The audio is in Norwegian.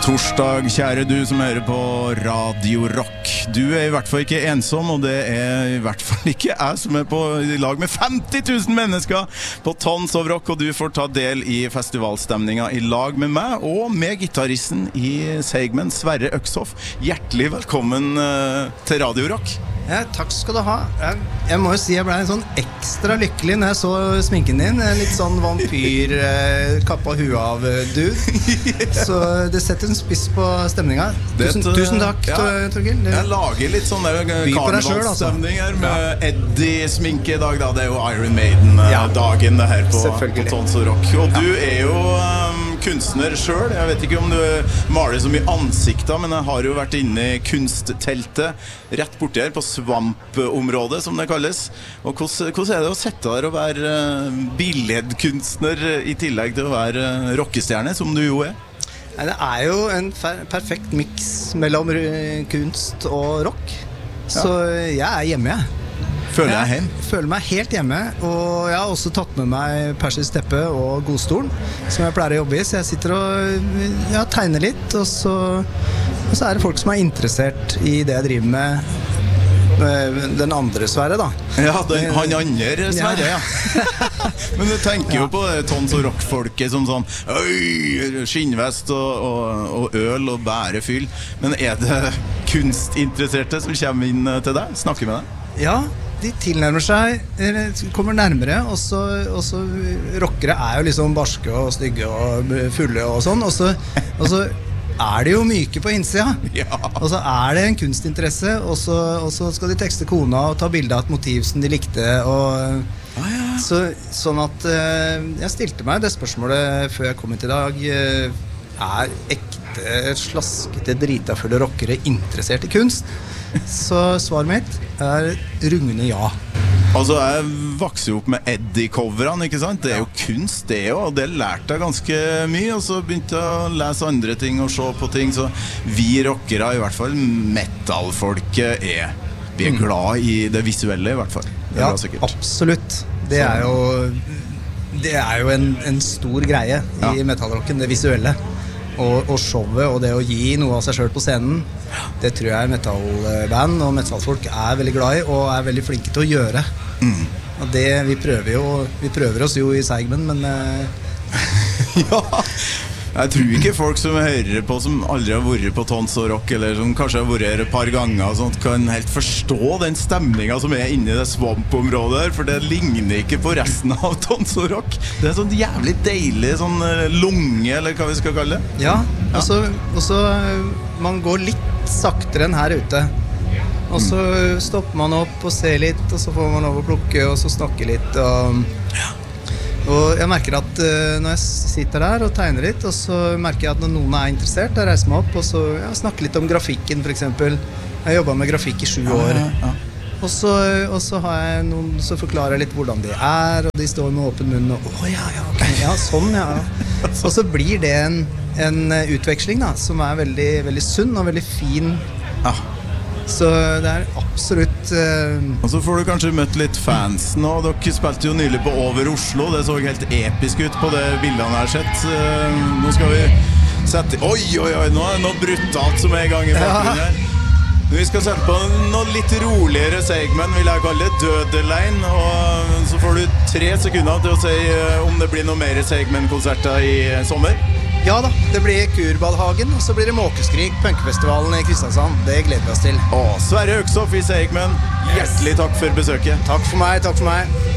God torsdag, kjære du som hører på Radio Rock. Du I hvert fall ikke ensom, og det I hvert fall ikke jeg som på I lag med 50 000 mennesker på Tons of Rock, og du får ta del I festivalstemningen I lag med meg og med gitaristen I Seigmen, Sverre Økshoff. Hjertelig velkommen til Radio Rock. Ja, takk skal du ha. Jeg må jo si jeg ble en sånn ekstra lykkelig når jeg så sminken din. Litt sånn vampyr, kappa huet av dude. Så det setter en spiss på stemningen. Tusen takk, ja. Torgill. Jeg lager litt sånn der karnevalsstemning her med Eddie-sminke I dag. Da. Det jo Iron Maiden-dagen det her på Tons of Rock. Og du jo kunstner selv. Jeg vet ikke om du maler så mye ansikter, men jeg har jo vært inne I kunstteltet rett borti her på svampområdet, som det kalles. Og hvordan det å sette der og være billedkunstner I tillegg til å være rockestjerne, som du jo Nei, det jo en perfekt mix mellom kunst og rock. Så jeg hjemme, jeg. Føler jeg hjem? Føler meg helt hjemme, og jeg har også tatt med meg Persisk teppe og godstolen, som jeg pleier å jobbe I, så jeg sitter og tegner litt, og så det folk som interessert I det jeg driver med den andre Sverre da. Ja, han andre Sverre, ja. Men du tenker jo på Tons of Rock-folket som sånn skinnvest og øl og bærefyll. Men det kunstinteresserte som kommer inn til deg? Snakker med deg? Ja, de tilnærmer seg, kommer nærmere, og så rockere jo liksom barske og stygge og fulle og sånn, og så det jo myke på innsida, og så det en kunstinteresse, og så skal de tekste kona og ta bilde av et motiv som de likte, og sånn at jeg stilte meg det spørsmålet før jeg kom hit I dag, ekte, slaskete, dritafulle rockere interessert I kunst? Så svaret mitt rungende ja. Altså, jeg vokste jo opp med Eddie-coverne, ikke sant? Det jo kunst, det jo, og det lærte jeg ganske mye, og så begynte jeg å lese andre ting og se på ting, så vi rockere, I hvert fall metal-folket, vi glad I det visuelle I hvert fall. Det ja, absolutt. Det jo en stor greie I metal-rocken, det visuelle. Og showet og det å gi noe av seg selv på scenen, det tror jeg metalband og metalfolk veldig glad I og veldig flinke til å gjøre. Og det, vi prøver oss jo I Seigmen, men ja, jeg tror ikke folk som hører på som aldri har vært på Tons of Rock eller som kanskje har vært her et par ganger og sånt, kan helt forstå den stemningen som inni det svampområdet der, for det ligner ikke på resten av Tons of Rock. Det sånn jævlig deilig sånn lunge, eller hva vi skal kalle det. Ja, og så man går litt saktere enn her ute. Og så stopper man opp og ser litt, og så får man lov å plukke og så snakke litt og jeg merker at når jeg sitter der og tegner litt, og så merker jeg at når noen interessert, jeg reiser meg opp og så snakker litt om grafikken for eksempel. Jeg jobbet med grafikk I 7 år. Og så har jeg noen, så forklarer jeg litt hvordan de og de står med åpen munn og ja, sånn, ja. Og så blir det en utveksling da, som veldig, veldig sunn og veldig fin. Ja. Så det absolutt Og så får du kanskje møtt litt fansen og dere spilte jo nylig på Over Oslo. Det så helt episk ut på det bildene jeg har sett. Nå skal vi sette Oi, nå det noe brutalt som I gang I bakgrunnen her. Vi skal sette på noe litt roligere segment, vil jeg kalle det, Dødelein. Og så får du 3 sekunder til å si om det blir noe mer segmentkonserter I sommer. Ja da, det blir Kurbadhagen, og så blir det Måkeskrik, punkfestivalen I Kristiansand. Det gleder vi oss til. Sverre Økshoff I Seigmen, hjertelig takk for besøket. Takk for meg.